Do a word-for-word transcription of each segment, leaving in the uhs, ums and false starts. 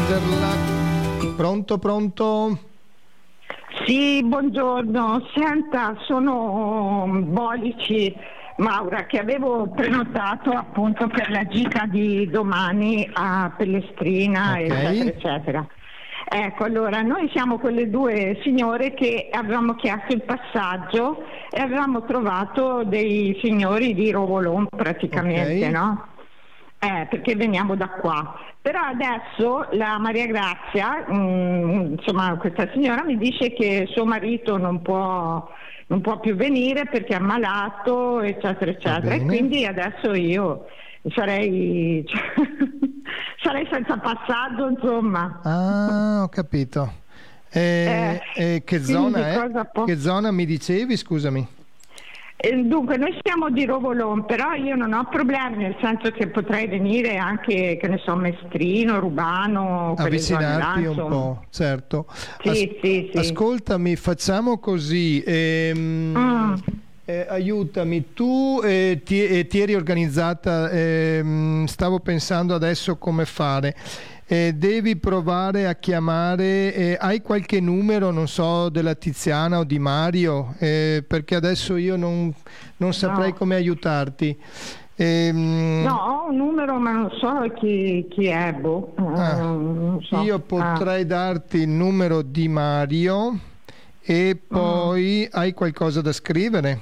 prenderla. Pronto, pronto? Sì, buongiorno. Senta, sono Bolici, Maura, che avevo prenotato appunto per la gita di domani a Pellestrina, Ok. eccetera, eccetera. Ecco, allora, noi siamo quelle due signore che avevamo chiesto il passaggio e avevamo trovato dei signori di Rovolon praticamente, Ok. no? Eh, perché veniamo da qua. Però adesso la Maria Grazia, mh, insomma questa signora mi dice che suo marito non può, non può più venire perché è ammalato, eccetera, eccetera. E quindi adesso io sarei, cioè, sarei senza passaggio, insomma. Ah, ho capito. Eh, Eh, eh, che quindi zona è? cosa posso- Che zona mi dicevi, scusami? Eh, Dunque, noi siamo di Rovolon, però io non ho problemi, nel senso che potrei venire anche, che ne so, Mestrino, Rubano, quelle zone là, Avvicinarti un insomma. po', certo. Sì, As- sì, sì. Ascoltami, facciamo così. ehm, Mm. eh, aiutami, tu eh, ti, eh, ti eri organizzata, ehm, stavo pensando adesso come fare. Eh, devi provare a chiamare, eh, hai qualche numero, non so, della Tiziana o di Mario? Eh, perché adesso io non, non saprei No. come aiutarti. Ehm, No, ho un numero ma non so chi, chi è, boh. Eh, ah, non so. io Ah. potrei darti il numero di Mario e Mm. poi hai qualcosa da scrivere?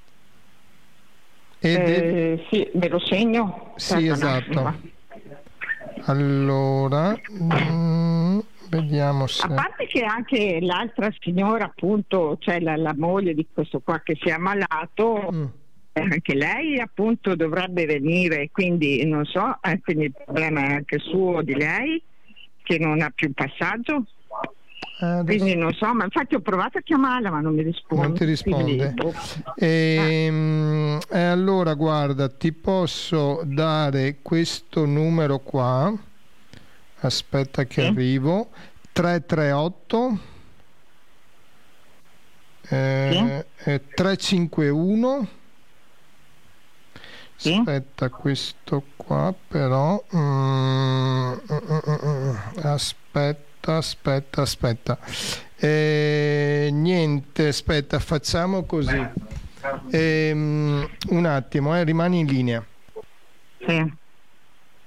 E devi- Eh, sì, me lo segno? Sì, Aspetta un attimo. esatto. Allora, mm, vediamo A se... parte che anche l'altra signora, appunto, cioè la, la moglie di questo qua che si è ammalato, Mm. eh, anche lei appunto dovrebbe venire, quindi non so, eh, quindi il problema è anche suo di lei, che non ha più passaggio. Eh, adesso Quindi non so, ma infatti ho provato a chiamarla ma non mi risponde. non ti risponde. Quindi, boh. Ehm, E, allora, guarda, ti posso dare questo numero qua. Aspetta che Sì. arrivo. tre tre otto eh, eh, tre cinque uno. Sì. Aspetta, questo qua però. mm, mm, mm, mm, aspetta, aspetta, aspetta. Eh, niente, aspetta, facciamo così. Ehm, un attimo, eh, rimani in linea. Sì.